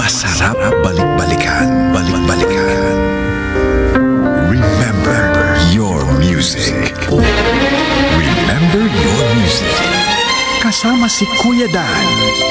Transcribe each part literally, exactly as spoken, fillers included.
Masarap balik-balikan, balik-balikan. Remember your music. Remember your music. Kasama si Kuya Dan.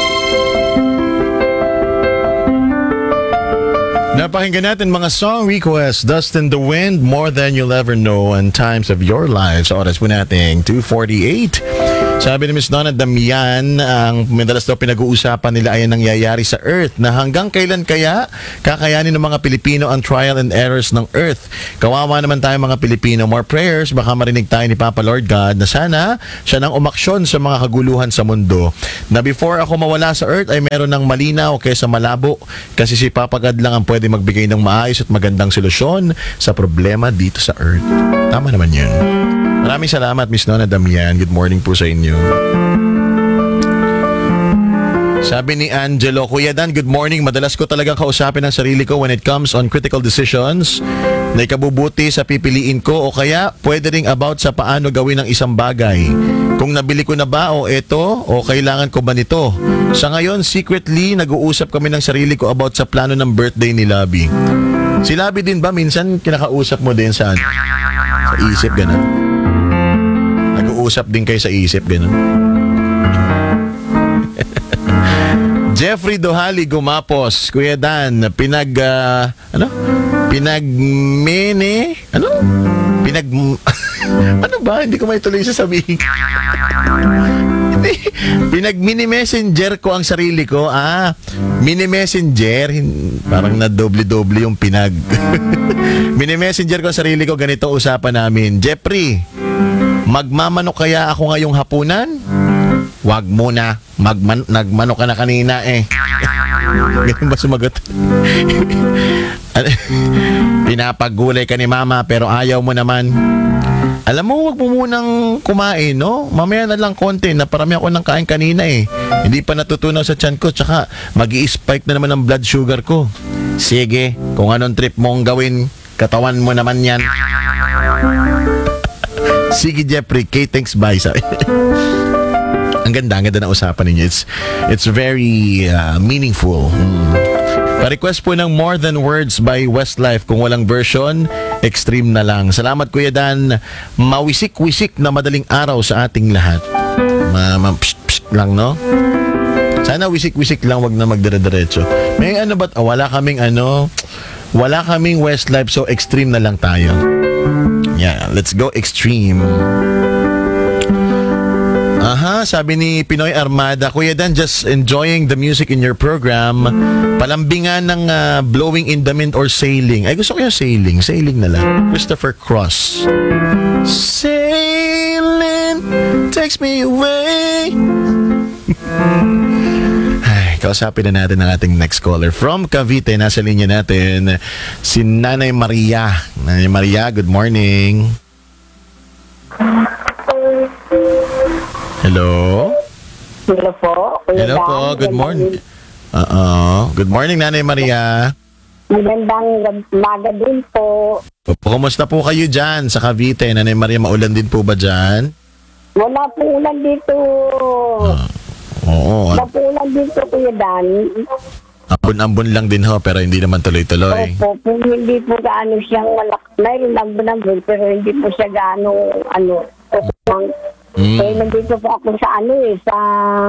Napakinggan natin mga song requests. Dust in the Wind, More Than You'll Ever Know, and Times of Your Lives. Oras po natin, two forty-eight. Sabi ni Miss Donna Damian, ang madalas daw pinag-uusapan nila ay ang nangyayari sa Earth na hanggang kailan kaya kakayanin ng mga Pilipino ang trial and errors ng Earth. Kawawa naman tayo mga Pilipino. More prayers, baka marinig tayo ni Papa Lord God na sana siya nang umaksyon sa mga kaguluhan sa mundo. Na before ako mawala sa Earth ay meron ng malinaw kaysa malabo, kasi si Papa God lang ang pwede magbigay ng maayos at magandang solusyon sa problema dito sa Earth. Tama naman yun. Maraming salamat, Miss Nona Damian. Good morning po sa inyo. Sabi ni Angelo, Kuya Dan, good morning. Madalas ko talagang kausapin ang sarili ko when it comes on critical decisions na ikabubuti sa pipiliin ko o kaya pwede ring about sa paano gawin ang isang bagay. Kung nabili ko na ba o eto o kailangan ko ba nito. Sa ngayon, secretly, nag-uusap kami ng sarili ko about sa plano ng birthday ni Labi. Si Labi din ba minsan kinakausap mo din sa, sa isip gano'n? Nag-uusap din kayo sa isip, gano'n. Jeffrey Dohali Gumapos, Kuya Dan, pinag, uh, ano? Pinagmene, ano? Pinag, ano ba? Hindi ko may tuloy sasabihin. Pinag-mini-messenger ko ang sarili ko. Ah, mini-messenger. Parang na doble-doble yung pinag. Mini-messenger ko ang sarili ko. Ganito usapan namin. Jeffrey, magmamanok kaya ako ngayong hapunan? Wag muna. Magman nagmanok ka na kanina eh. Ganun ba sumagot? Pinapagulay ka ni Mama pero ayaw mo naman. Alam mo, wag mo munang kumain, no? Mamaya na lang konti. Naparami ako ng kain kanina eh. Hindi pa natutunaw sa tiyan ko. Tsaka mag-i-spike na naman ang blood sugar ko. Sige, kung anong trip mong gawin, katawan mo naman yan. Sige, Jeffrey. K, thanks, bye. Ang ganda, ang ganda na usapan ninyo. It's, it's very uh, meaningful. Hmm. Pa-request po ng More Than Words by Westlife. Kung walang version, extreme na lang. Salamat, Kuya Dan. Mawisik-wisik na madaling araw sa ating lahat. Ma, ma psh, psh, lang, no? Sana wisik-wisik lang, wag na magdire-diretso. May ano ba't? Oh, wala kaming ano, wala kaming Westlife, so extreme na lang tayo. Yeah, let's go extreme. Aha, sabi ni Pinoy Armada, Kuya Dan, just enjoying the music in your program. Palambingan ng uh, blowing in the wind or sailing. Ay, gusto ko yung sailing. Sailing na lang. Christopher Cross. Sailing takes me away. Ay, kausapin na natin ang ating next caller. From Cavite, nasa linya natin, si Nanay Maria. Nanay Maria, good morning. Hello? Hello po. Hello po, good morning. Uh-oh. Good morning, Nanay Maria. Magandang umaga din po. Kumusta po kayo dyan sa Cavite? Nanay Maria, maulan din po ba dyan? Wala po ulan dito. Uh, oo. Wala po ulan dito, Kuya Dan. Ambon-ambon lang din ho, pero hindi naman tuloy-tuloy. Opo, po, hindi po gaano siyang malak. Mayroon ambon-ambon, pero hindi po siya gaano, ano, upang. Mm. Eh, nandito po ako sa ano eh, sa,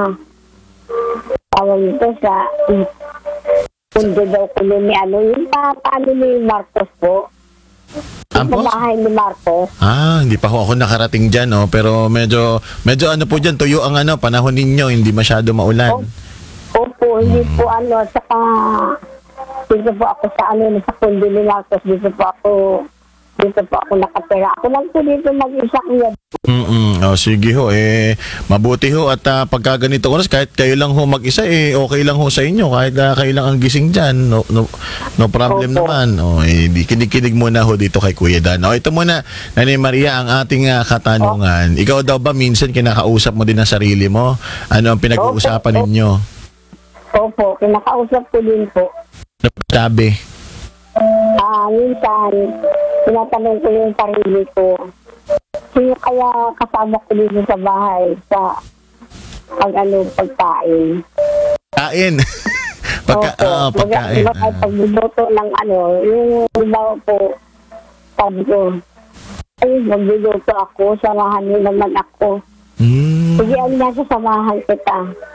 tawag ito, sa, kundi daw ko ni ano, yung pa, paano ni Marcos po. Yung bahay ni Marcos. Ah, hindi pa ho ako nakarating dyan, oh, pero medyo, medyo ano po dyan, tuyo ang ano, panahon ninyo, hindi masyado maulan. Opo, opo hindi mm. po ano, saka, dito po ako sa ano, sa kundi ni Marcos, dito po ako, dito po ako nakatira. Ako lang po dito mag-isa kuya. Mm-mm. Oh, sige ho, eh, mabuti ho at uh, pagka ganito oras, kahit kayo lang ho mag-isa, eh, okay lang ho sa inyo, kahit uh, kayo lang ang gising dyan, no, no, no problem Opo. naman. Oh, eh, di, kinig-kinig muna ho dito kay Kuya Dan. Oh, ito muna, Nanay Maria, ang ating uh, katanungan. Oh. Ikaw daw ba minsan kinakausap mo din ang sarili mo? Ano ang pinag-uusapan Opo. ninyo? Opo, kinakausap ko din po. Ano sabi? Ah, uh, minsan, tinatanong ko yung sarili ko. Sino kaya kasama ko dito sa bahay sa pag ano, pagkain? Kain? Pagka, ah, pagkain. Mag- ah. pagluluto ng ano, yung iba po, sabi ko, ay, magluluto ako, samahan niyo naman ako. Mm. Sige, ano na sasamahan kita.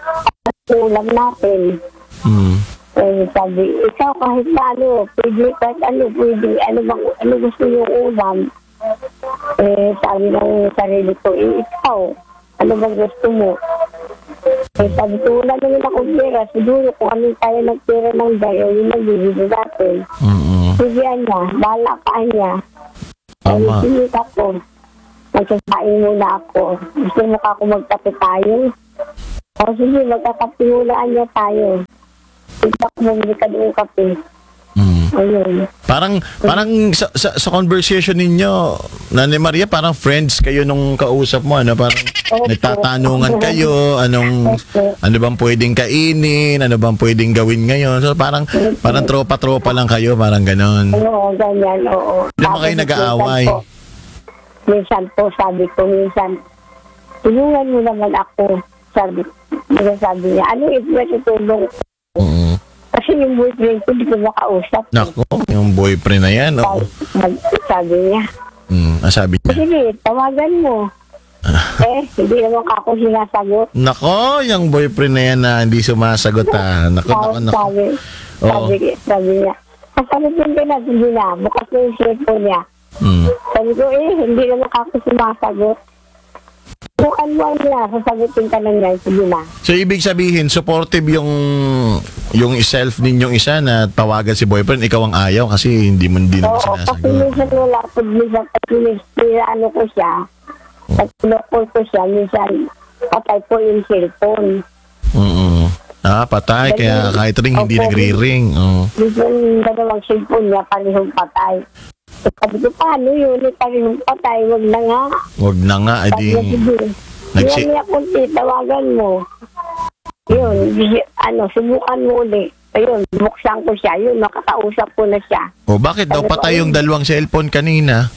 Ulam natin. Mm. Eh, sabi, ikaw kahit na ano, pwede, kahit ano, pwede, ano bang, ano gusto yung ulam? Eh, sabi ng sarili ko, eh, ikaw, ano bang gusto mo? Eh, sabi ko, wala naman akong pera. Siguro kung ano tayo nagpera ng dayo, yun ang bibili natin. Mm. Sige, niya, bahala ka niya. Ay, Tama. sinit ako. Magsasain muna ako. Gusto mo ka ako magkape tayo? O sige, magkakape muna niya tayo. Sige ako bumili ka doon kape. Mm. Ayun. Parang parang sa, sa sa conversation ninyo, Nanay Maria, parang friends kayo nung kausap mo, ano, parang Opo. nagtatanungan kayo, anong Opo. ano bang pwedeng kainin, ano bang pwedeng gawin ngayon. So parang parang tropa-tropa lang kayo, parang ganon. Oo, ganyan, oo. Hindi mo kayo Tapos, nag-aaway? minsan po, Minsan po, sabi ko, minsan, tulungan mo naman ako. Sabi, sabi niya, ano yung matutulong? Oo. Kasi yung boyfriend ko, di ko makausap. Nako, yung boyfriend na yan, oo. Sabi, sabi niya, Mm, ah, sabi niya. sige, tawagan mo. Eh, hindi naman ako sinasagot. Nako, yung boyfriend na yan na hindi sumasagot, ah. Nako, nako, nako. Sabi, Oo. sabi, sabi niya, sasagutin ko na, hindi na, bukas na yung cellphone niya. Mm. Sabi ko, eh, hindi naman ako sumasagot. Bukan mo na, sasagutin ka lang yan, sige na. So ibig sabihin, supportive yung yung self ninyong isa na tawagan si boyfriend, ikaw ang ayaw kasi hindi mo hindi naman Oo, kasi sinasagot. minsan wala ko, minsan kasi ano ko siya, at pinokol ko siya, minsan patay po yung cellphone. Oo. Ah, patay. Kaya kahit ring, hindi Opo. nagre-ring. Oo. Minsan dalawang cellphone niya, parehong patay. Eh, sabi ko, paano yun? Eh, parehong patay, wag na nga. Wag na nga, Sabi niya, edi... sige. Nagsi- Yan niya kunti, tawagan mo. Yun, bisi- ano, subukan mo ulit. Ayun, buksan ko siya. Yun, makakausap ko na siya. O bakit daw patay yung dalawang cellphone kanina?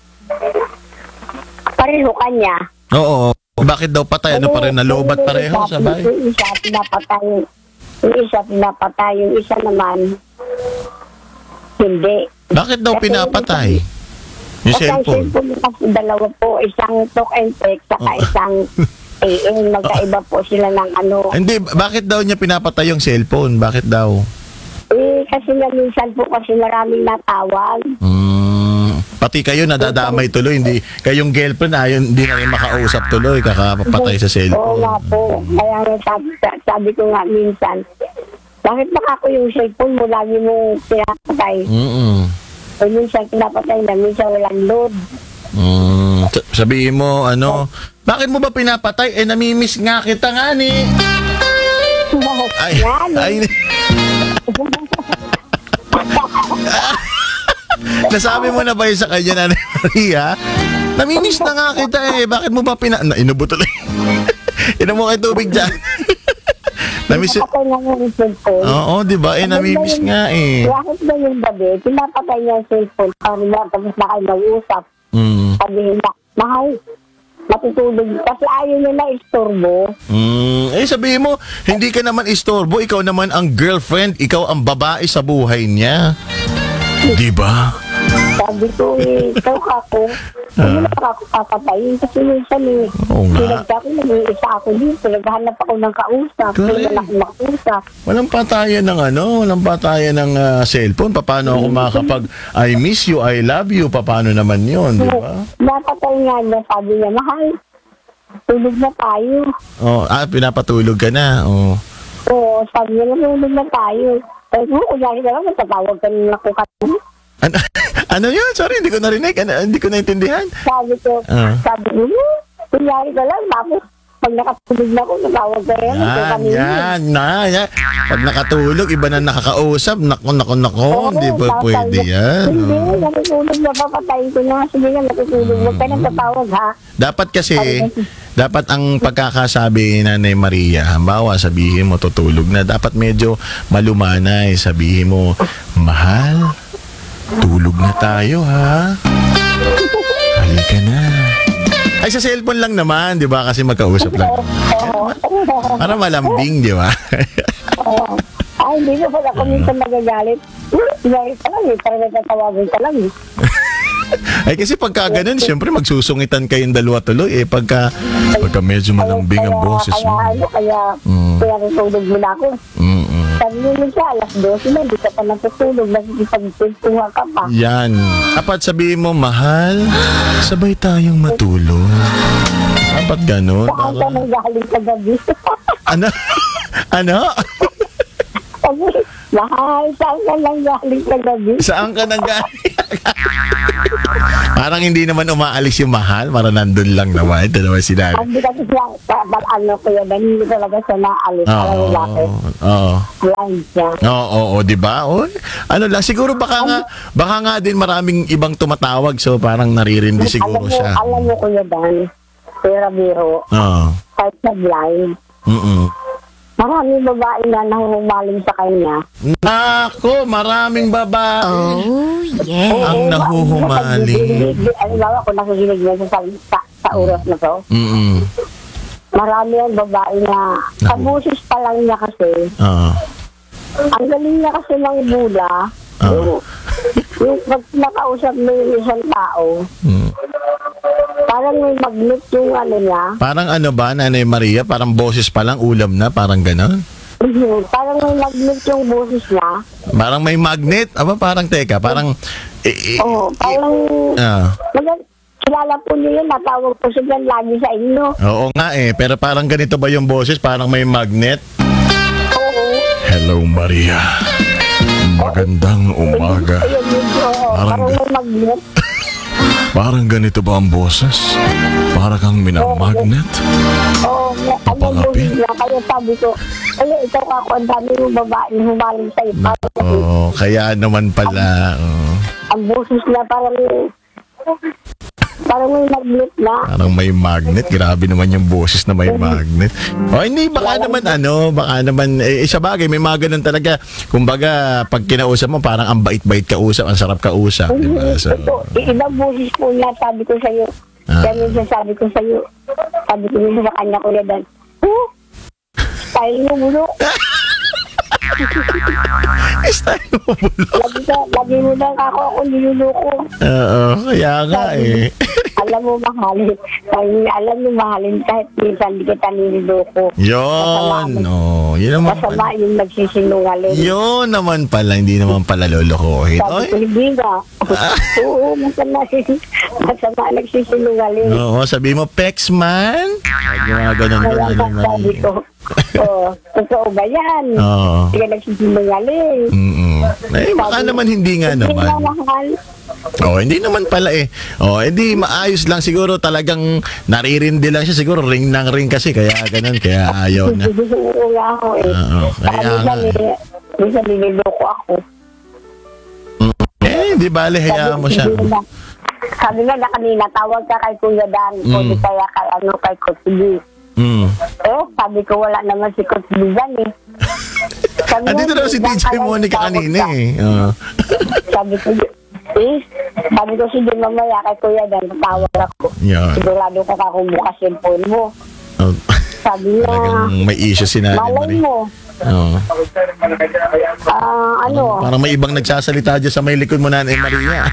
Pareho kanya. Oo. Bakit daw patay? Ano pa rin? Nalobat pareho sa bahay? Yung isa, pinapatay. Yung isa, pinapatay. Yung isa naman, hindi. Bakit daw Kasi pinapatay? Yung Kasi ang cellphone? cellphone kasi dalawa po, isang talk and text, saka Oh. isang A M. Magkaiba po sila ng ano. Hindi, bakit daw niya pinapatay yung cellphone? Bakit daw? Eh, kasi nga minsan po kasi maraming natawag. Hmm, pati kayo nadadamay tuloy, hindi kayong girlfriend ayon hindi na rin makausap tuloy kakapatay sa Oo cellphone. nga po. Kaya nga sabi, sabi ko nga minsan, bakit baka ako yung cellphone mo lagi mong pinapatay? Mm. O minsan pinapatay na, minsan walang load. Mm. S- Sabihin mo ano, bakit mo ba pinapatay? Eh namimiss nga kita nga ni. Ay, Yan. ay. Nasabi mo na ba yun sa kanya, Nanay Maria? Namimiss na nga kita eh. Bakit mo ba pina... Na, inubo tuloy. Inom mo kayo tubig dyan. Namiss... Pinapatay na nga yung cellphone. Oo, di ba? Eh, namimiss nga eh. Bakit ba yung gabi, pinapatay niya yung cellphone, para na, tapos na kayo mag-usap, Mm. sabihin na, mahal, matutulog, kasi ayaw niya na istorbo. Mm. Eh, sabihin mo, hindi ka naman istorbo. Ikaw naman ang girlfriend. Ikaw ang babae sa buhay niya. Di ba? Sabi ko, eh, ikaw ako, hindi na ako papatayin, kasi minsan eh, Oo nga. pinagda ko, nag-iisa ako dito, naghahanap ako ng kausap, Correct. hindi na ako makausap. Walang patayan ng ano, walang patayan ng ah, cellphone. Paano ako makakapag I miss you, I love you? Paano naman yun, di ba? Napatay nga niya, sabi niya, mahal, tulog na tayo. Oh, ah, pinapatulog ka na. Oh. Oo, sabi niya, tulog na tayo. Sabi ko, kunyari ka lang, matatawag ka nila ko kanina. Ano, ano yun? Sorry, hindi ko narinig. Ano, hindi ko naintindihan. Sabi ko, Ah. sabi ko, "Hmm, kunyari ka lang, tapos pag nakatulog na ako, natawag ka rin. Yan, yan, na, yan. Pag nakatulog, iba na nakakausap. Nako, nako, nako. Hindi ba pwede yan? Hindi, Oh. natutulog na, papatayin ko na. Sige nga, natutulog. Huwag ka nang tatawag, ha? Dapat kasi, dapat ang pagkakasabi ni Nanay Maria, halimbawa sabihin mo tutulog na, dapat medyo malumanay. Sabihin mo, mahal, tulog na tayo ha. Halika na. Ay, sa cellphone lang naman, di ba? Kasi magkausap lang. Oo. Para malambing, di ba? Oo. Ay, Ay, hindi na pala ako minsan nagagalit. Galit ka lang eh, parang nagtatawagin ka lang eh. Ay kasi pagka ganun, siyempre magsusungitan kayong dalawa tuloy eh. Pagka, pagka medyo malambing ang boses Kaya mo. ano, kaya, Mm. kaya natulog mo na ako. Mm-mm. Sabi mo mo siya, alas dose na, hindi ka pa natutulog, nakikipagpintuha ka pa. Yan. Dapat sabihin mo, mahal, sabay tayong matulog. Dapat ganun. Saan ka Para... nang galing sa gabi? Ano? Ano? Sabi, mahal, saan ka nang galing sa gabi? Saan ka nang galing? Parang hindi naman umaalis yung mahal. Parang nandun lang naman. Ito naman sinabi. Hindi kasi siya, sa- ba- ano ko yun, hindi talaga siya naalis. Alam mo bakit? Oo. Blind siya. Oo, oo, di ba? O, ano lang, siguro baka nga, baka nga din maraming ibang tumatawag. So parang naririndi Alam siguro mo, siya. alam mo kuya Dan, Pera Biro, Oo. kahit sa blind, Mm-mm. maraming babae na nahuhumaling sa kanya. Nako, maraming babae. Oh, yeah. Ang nahuhumaling. Ano ba, kung nakikinig mo sa, sa, sa oras na to, Mm-mm. marami ang babae na sa busis pa lang niya kasi, Oo. ang galing niya kasi ng bula, Ah. yung, yung pag nakausap mo yung isang tao, Mm. parang may magnet yung ano niya, Parang ano ba, Nanay Maria? Parang boses pa lang, ulam na, parang ganon. parang may magnet yung boses niya, Parang may magnet. Aba, parang teka, parang... Eh, eh, oh, parang, ah. mag- kilala po niyo yun, natawag po siya lagi sa inyo. Oo nga eh, pero parang ganito ba yung boses? Parang may magnet? Oo. Hello, Maria. Magandang umaga. Ayun, yun, oo. Parang- Parang may magnet. Parang ganito ba ang boses? Para kang minamagnet? Oo, may ano Papalapit? boses niya. Kaya sabi ko, ay, ikaw ako, ang dami yung babae humaling sa'yo. Parang Oo, kaya naman pala. oo. ang boses niya parang, parang may magnet na. Parang may magnet. Grabe naman yung boses na may magnet. O hindi, baka naman ano, baka naman, eh, sa bagay, may mga ganun talaga. Kumbaga, pag kinausap mo, parang ang bait-bait kausap, ang sarap kausap. Diba? So, Ito, ibang boses po niya, sabi ko sa'yo. Ah. Kaya minsan sabi ko sa'yo, sabi ko minsan sa kanya, Kuya Dan, huh? Tayo mo bulok. style mo bulok. Lagi, ka, lagi mo lang ako ako niluluko. Oo, kaya nga eh. Alam mo, mahalin. Sabi, alam mo, mahalin kahit minsan di kita niluluko. Yun. Oh, yun naman pala. Masama yung nagsisinungaling. Yun naman pala, hindi naman pala lolokohin. Sabi ko, Oy. hindi nga. Oo, masama, masama nagsisinungaling. Oo, sabi mo, Pex man. Mga ganun Kaya ganun. nga sabi ko, oh, totoo ba yan? Oo. Hindi ka nagsisinungaling. Mm-mm. Eh, baka Sabi- naman hindi nga Hindi naman. nga mahal. Oh, hindi naman pala eh. Oh, hindi maayos lang siguro, talagang naririndi lang siya siguro, ring nang ring kasi kaya ganun, kaya ayaw na. Oo nga ako eh. Oo, kaya Kaya nga. minsan, eh, minsan nililoko ako. Eh, hindi bale, hayaan mo siya. Sabi na- Sabi nga na kanina, tawag ka kay Kuya Dan, o Mm. di kaya kay ano, kay Coach B. Mm. Eh, sabi ko wala naman si Coach B dyan eh. Sabi Andito niya, daw si "Diyan D J ka lang Monica tawag kanina ka." eh. Oo. Sabi ko, eh, sabi ko sige mamaya kay Kuya Dan, tawag ako. Yan. Sigurado ka ka kung bukas yung phone mo. Oh, Sabi niya, talagang may issue si Nanay malay Marie. mo, Oo. ah, ano, Parang may ibang nagsasalita dyan sa may likod mo, Nanay Maria.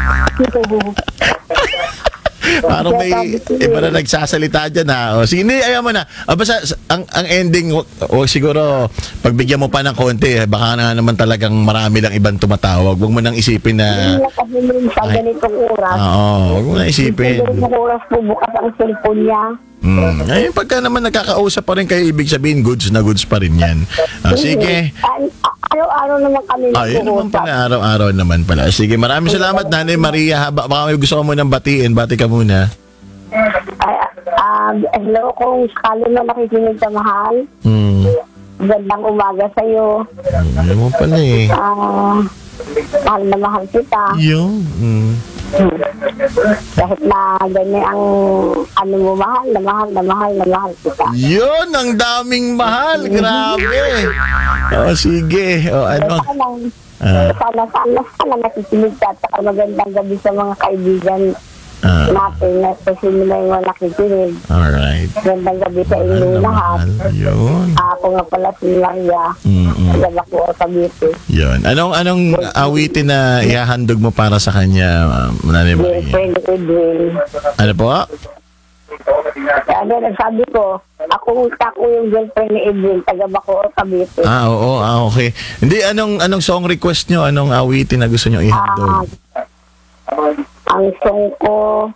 Parang may iba na nagsasalita dyan ha. O, sige, hindi, ayaw mo na. O, basta, ang, ang ending, o, o siguro, pagbigyan mo pa ng konti, eh, baka na naman talagang marami lang ibang tumatawag. Huwag mo nang isipin na, hindi na kasi sa Ay. ganitong oras. oo, huwag mo na Sa isipin. ganitong oras po bukas ang cellphone niya. Hmm. Ay, pagka naman nagkakausap pa rin kayo, ibig sabihin, goods na goods pa rin yan. Ah, sige. Ah, ah, Araw-araw naman kami Ay, yun naman nag-uusap. pala, araw-araw naman pala. Sige, maraming salamat, Nanay Maria. Haba, baka may gusto ko munang batiin. Bati ka muna. Ay, ah, hello, kung sakali na nakikinig sa mahal, Hmm. gandang umaga sa'yo. Ano mo pala eh. Ah, mahal na mahal kita. Yun. Hmm. Kahit na ganyan ang ano mo, mahal na mahal na mahal na mahal kita. Yun, ang daming mahal. Grabe. O, sige. O, ano? Sana, Ah. sana, sana, sana nakikinig ka at saka magandang gabi sa mga kaibigan Ah, natin na kasi nila yung nakikinig. alright. Gandang gabi sa Mahal inyong na lahat. mahal. Yun. Ako nga pala si Maria. Mm-mm. Taga ko sa Cavite. Yun. Anong anong awitin na ihahandog mo para sa kanya, um, Nanay Maria? Girlfriend Edwin. Ano po? Sabi, nagsabi ko, ako ako yung girlfriend ni Edwin, taga Bacoor, Cavite. Ah, oo. Ah, okay. Hindi, anong anong song request nyo? Anong awitin na gusto nyo Ah, ihandog? ang song ko,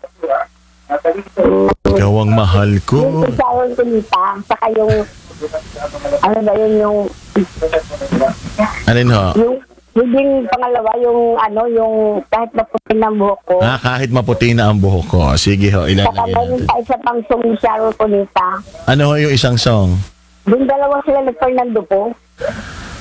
Ikaw ang mahal yung ko. Sharon Kunita, saka yung, ano ba yun, yung, Alin ho? yung, yung pangalawa, yung, ano, yung, kahit naputin ng buhok ko. Ah, kahit maputi na ang buhok ko. Sige ho, Saka ilalagay mayroon natin. pa isa pang song ni Sharon Kunita. Ano ho yung isang song? Yung dalawa sila ni Fernando po.